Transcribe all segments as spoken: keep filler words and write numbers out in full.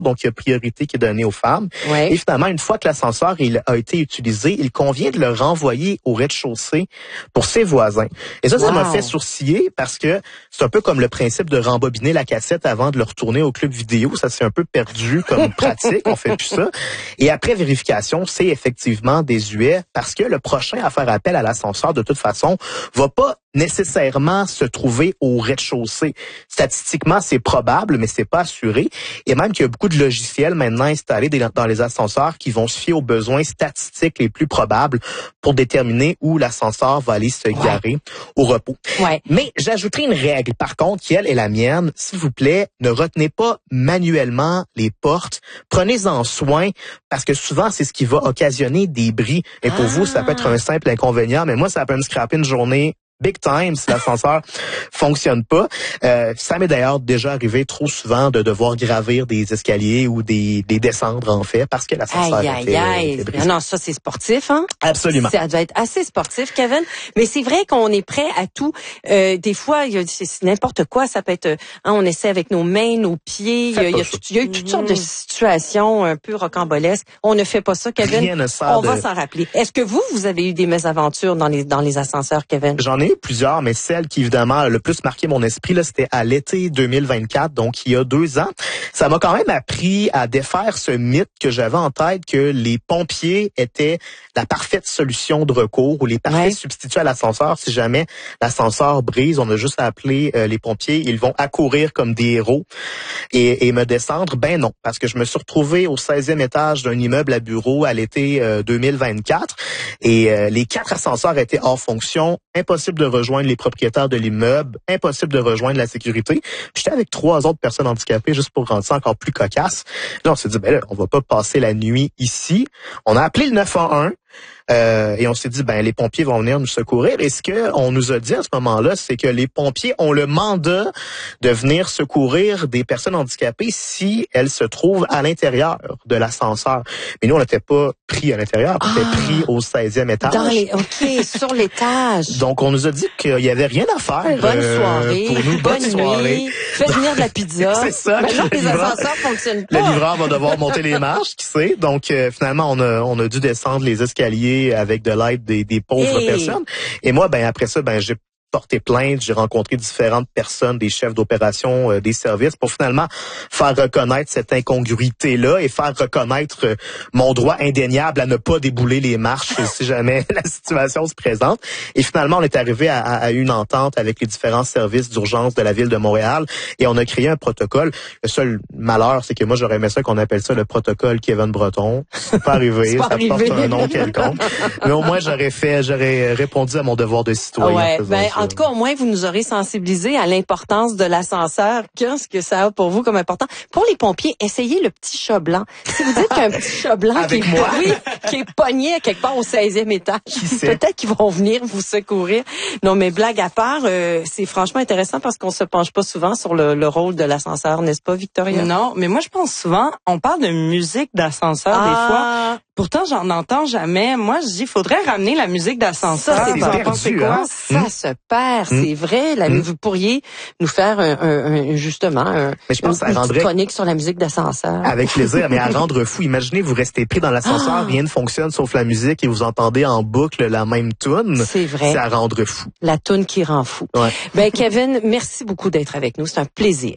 donc il y a priorité qui est donnée aux femmes. Ouais. Et finalement, une fois que l'ascenseur il a été utilisé, il convient de le renvoyer au rez-de-chaussée pour ses voisins. Et ça, wow. ça m'a fait sourciller parce que c'est un peu comme le principe de rembobiner la cassette avant de le retourner au club vidéo. Ça s'est un peu perdu comme pratique, on fait plus ça. Et après vérification, c'est effectivement désuet parce que le prochain à faire appel à l'ascenseur, de toute façon, va pas nécessairement se trouver au rez-de-chaussée. Statistiquement, c'est probable, mais c'est pas assuré. Et même qu'il y a beaucoup de logiciels maintenant installés dans les ascenseurs qui vont se fier aux besoins statistiques les plus probables pour déterminer où l'ascenseur va aller se garer ouais. au repos. Ouais. Mais j'ajouterai une règle, par contre, qui elle est la mienne. S'il vous plaît, ne retenez pas manuellement les portes. Prenez-en soin parce que souvent, c'est ce qui va occasionner des bris. Et pour ah. vous, ça peut être un simple inconvénient, mais moi, ça peut me scraper une journée big time si l'ascenseur fonctionne pas. Euh, ça m'est d'ailleurs déjà arrivé trop souvent de devoir gravir des escaliers ou des, des descendre en fait parce que l'ascenseur aïe, aïe, aïe. Non, non, ça c'est sportif, hein? Absolument. Ça doit être assez sportif, Kevin. Mais c'est vrai qu'on est prêt à tout. Euh, des fois, il y a c'est n'importe quoi. Ça peut être, hein, on essaie avec nos mains, nos pieds. Il y a, il y a, tout, il y a eu toutes sortes de situations un peu rocambolesques. On ne fait pas ça, Kevin. Rien ne sert on de... va s'en rappeler. Est-ce que vous, vous avez eu des mésaventures dans les dans les ascenseurs, Kevin? J'en ai plusieurs, mais celle qui évidemment a le plus marqué mon esprit, là, c'était à l'été deux mille vingt-quatre, donc il y a deux ans. Ça m'a quand même appris à défaire ce mythe que j'avais en tête que les pompiers étaient la parfaite solution de recours ou les parfaits ouais. substituts à l'ascenseur. Si jamais l'ascenseur brise, on a juste à appeler euh, les pompiers. Ils vont accourir comme des héros et, et me descendre. Ben non, parce que je me suis retrouvé au seizième étage d'un immeuble à bureau à l'été euh, deux mille vingt-quatre et euh, les quatre ascenseurs étaient hors fonction. Impossible de rejoindre les propriétaires de l'immeuble, impossible de rejoindre la sécurité. J'étais avec trois autres personnes handicapées juste pour rendre ça encore plus cocasse. Là, on s'est dit, ben là, on va pas passer la nuit ici. On a appelé le neuf un un. Euh, et on s'est dit, ben les pompiers vont venir nous secourir. Et ce qu'on nous a dit à ce moment-là, c'est que les pompiers ont le mandat de venir secourir des personnes handicapées si elles se trouvent à l'intérieur de l'ascenseur. Mais nous, on n'était pas pris à l'intérieur, on était ah, pris au seizième étage. Dans les, OK, sur l'étage. Donc, on nous a dit qu'il y avait rien à faire. Bonne soirée, euh, pour nous. bonne, bonne soirée. nuit, faites venir de la pizza. C'est ça. Maintenant, les ascenseurs fonctionnent pas. Le livreur va devoir monter les marches, qui sait. Donc, euh, finalement, on a, on a dû descendre les escaliers avec de l'aide des, des pauvres hey. personnes. Et moi, ben après ça, ben j'ai porté plainte, j'ai rencontré différentes personnes, des chefs d'opération, euh, des services, pour finalement faire reconnaître cette incongruité-là et faire reconnaître euh, mon droit indéniable à ne pas débouler les marches si jamais la situation se présente. Et finalement, on est arrivé à, à une entente avec les différents services d'urgence de la ville de Montréal et on a créé un protocole. Le seul malheur, c'est que moi, j'aurais aimé ça qu'on appelle ça le protocole Kevin Breton. C'est pas arrivé, pas ça arrivé. porte un nom quelconque. Mais au moins, j'aurais fait, j'aurais répondu à mon devoir de citoyen. Ouais, ben, en tout cas, au moins, vous nous aurez sensibilisé à l'importance de l'ascenseur. Qu'est-ce que ça a pour vous comme important? Pour les pompiers, essayez le petit chat blanc. Si vous dites qu'un petit chat blanc qui est, moi. Oui, qui est pogné à quelque part au seizième étage, peut-être qu'ils vont venir vous secourir. Non, mais blague à part, euh, c'est franchement intéressant parce qu'on se penche pas souvent sur le, le rôle de l'ascenseur, n'est-ce pas, Victoria? Non, mais moi, je pense souvent, on parle de musique d'ascenseur ah. des fois. Pourtant, j'en entends jamais. Moi, je dis, faudrait ramener la musique d'ascenseur. Ça, c'est vous en perdu, pensez quoi? Hein? Ça mmh. se perd, mmh. c'est vrai. La, mmh. Vous pourriez nous faire un, un, un, justement un, mais je pense une, une rendrait... chronique sur la musique d'ascenseur. Avec plaisir, mais à rendre fou. Imaginez, vous restez pris dans l'ascenseur, ah. rien ne fonctionne sauf la musique et vous entendez en boucle la même toune. C'est vrai. C'est à rendre fou. La toune qui rend fou. Ouais. Ben, Kevin, merci beaucoup d'être avec nous. C'est un plaisir.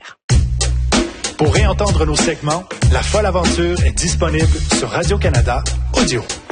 Pour réentendre nos segments, La Folle Aventure est disponible sur Radio-Canada Audio.